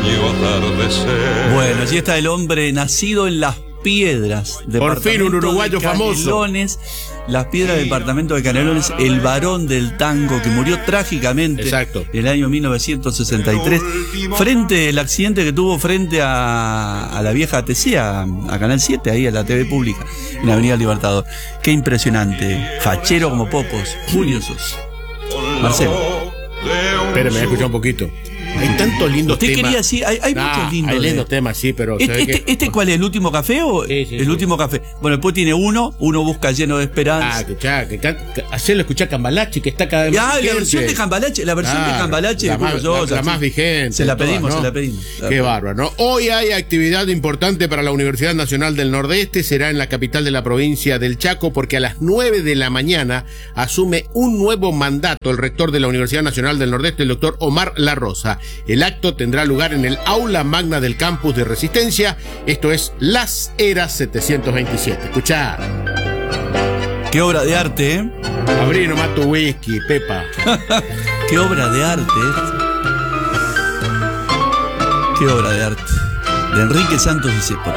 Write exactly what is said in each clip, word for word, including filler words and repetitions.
otoño atardecer. Bueno, allí está el hombre nacido en Las Piedras. Por fin un uruguayo famoso. Las Piedras, sí. Departamento de Canelones, el varón del tango que murió trágicamente. Exacto. En el año mil novecientos sesenta y tres. Frente, el accidente que tuvo frente a, a la vieja T C, a, a Canal siete, ahí a la T V pública, en la Avenida Libertador. Qué impresionante. Fachero como pocos. Julio Sos. Marcelo. Espérame, he escuchado un poquito. Hay tantos lindos Usted temas. quería decir, hay, hay ah, muchos lindos. Hay lindos de... temas, sí, pero... ¿Este, este, que... este cuál es? ¿El último café o sí, sí, el sí. último café? Bueno, después tiene uno, uno busca lleno de esperanza. Ah, escuchá, que, que, que hacerlo escuchar Cambalache, que está cada vez más. Ah, la versión de Cambalache, la versión claro, de Cambalache. La, más, yo, la, la más vigente. Se la pedimos, todas, ¿no? se la pedimos. Qué bárbaro, ¿no? Hoy hay actividad importante para la Universidad Nacional del Nordeste, será en la capital de la provincia del Chaco, porque a las nueve de la mañana asume un nuevo mandato el rector de la Universidad Nacional del Nordeste, el doctor Omar La Rosa. El acto tendrá lugar en el aula magna del campus de Resistencia, esto es Las Heras setecientos veintisiete. Escuchá. Qué obra de arte, ¿eh? Abrí nomás tu whisky, Pepa. Qué obra de arte, ¿eh? Qué obra de arte. De Enrique Santos Discépolo.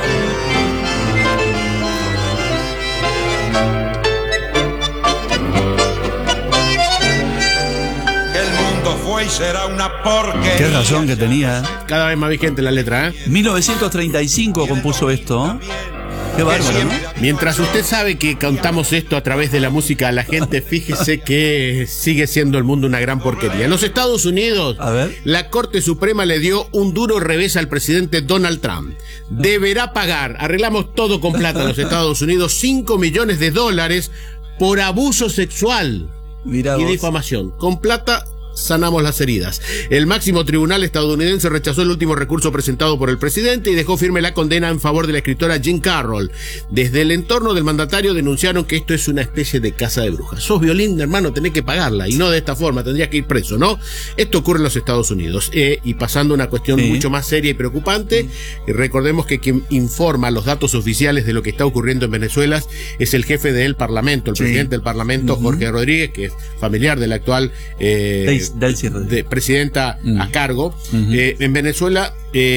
Y será una porquería. Qué razón que tenía. Cada vez más vigente la letra, ¿eh? mil novecientos treinta y cinco compuso esto, ¿eh? Qué bárbaro, ¿no? Mientras usted sabe que contamos esto a través de la música a la gente, fíjese que sigue siendo el mundo una gran porquería. En los Estados Unidos, a ver. La Corte Suprema le dio un duro revés al presidente Donald Trump. Deberá pagar, arreglamos todo con plata en los Estados Unidos, cinco millones de dólares por abuso sexual Mirá y vos. difamación. Con plata sanamos las heridas. El máximo tribunal estadounidense rechazó el último recurso presentado por el presidente y dejó firme la condena en favor de la escritora Jean Carroll. Desde el entorno del mandatario denunciaron que esto es una especie de casa de brujas. Sos violín, hermano, tenés que pagarla, y no de esta forma, tendrías que ir preso, ¿no? Esto ocurre en los Estados Unidos. Eh, y pasando a una cuestión sí. mucho más seria y preocupante, mm. recordemos que quien informa los datos oficiales de lo que está ocurriendo en Venezuela es el jefe del Parlamento, el sí. presidente del Parlamento, uh-huh. Jorge Rodríguez, que es familiar del actual eh, de presidenta uh-huh. a cargo. Uh-huh. Eh, en Venezuela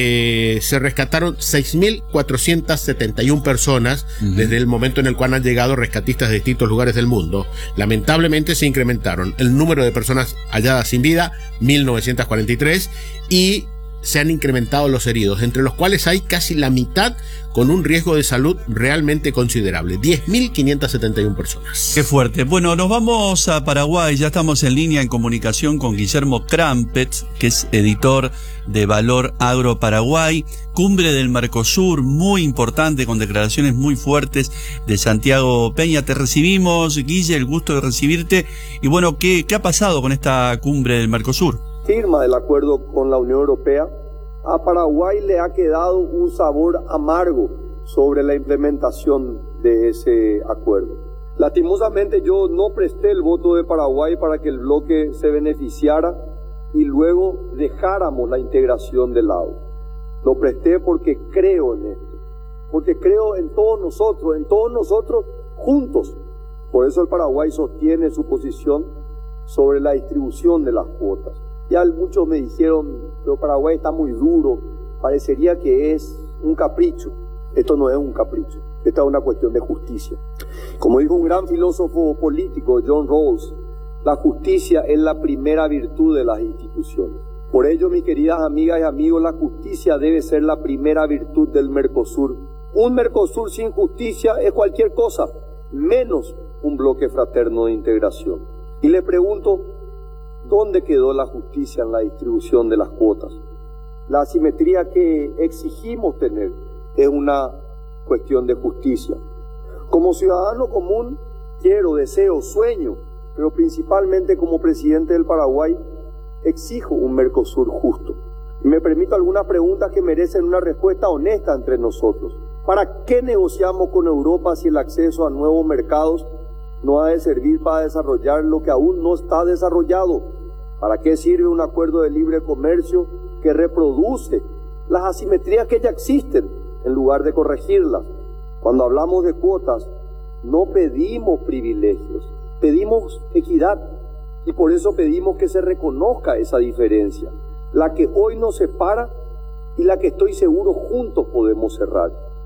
eh, se rescataron seis mil cuatrocientas setenta y una personas uh-huh. desde el momento en el cual han llegado rescatistas de distintos lugares del mundo. Lamentablemente se incrementaron el número de personas halladas sin vida, mil novecientos cuarenta y tres, y se han incrementado los heridos, entre los cuales hay casi la mitad con un riesgo de salud realmente considerable, diez mil quinientas setenta y una personas. Qué fuerte. Bueno, nos vamos a Paraguay, ya estamos en línea en comunicación con Guillermo Crampets, que es editor de Valor Agro Paraguay, cumbre del Mercosur, muy importante, con declaraciones muy fuertes de Santiago Peña. Te recibimos, Guille, el gusto de recibirte. Y bueno, ¿qué, qué ha pasado con esta cumbre del Mercosur? Firma del acuerdo con la Unión Europea, a Paraguay le ha quedado un sabor amargo sobre la implementación de ese acuerdo. Lastimosamente yo no presté el voto de Paraguay para que el bloque se beneficiara y luego dejáramos la integración de lado. Lo presté porque creo en esto, porque creo en todos nosotros, en todos nosotros juntos. Por eso el Paraguay sostiene su posición sobre la distribución de las cuotas. Ya muchos me dijeron, pero Paraguay está muy duro, parecería que es un capricho. Esto no es un capricho, esta es una cuestión de justicia. Como dijo un gran filósofo político, John Rawls, la justicia es la primera virtud de las instituciones. Por ello, mis queridas amigas y amigos, la justicia debe ser la primera virtud del Mercosur. Un Mercosur sin justicia es cualquier cosa, menos un bloque fraterno de integración. Y le pregunto, ¿dónde quedó la justicia en la distribución de las cuotas? La asimetría que exigimos tener es una cuestión de justicia. Como ciudadano común, quiero, deseo, sueño, pero principalmente como presidente del Paraguay, exijo un Mercosur justo. Y me permito algunas preguntas que merecen una respuesta honesta entre nosotros. ¿Para qué negociamos con Europa si el acceso a nuevos mercados no ha de servir para desarrollar lo que aún no está desarrollado? ¿Para qué sirve un acuerdo de libre comercio que reproduce las asimetrías que ya existen en lugar de corregirlas? Cuando hablamos de cuotas, no pedimos privilegios, pedimos equidad, y por eso pedimos que se reconozca esa diferencia, la que hoy nos separa y la que estoy seguro juntos podemos cerrar.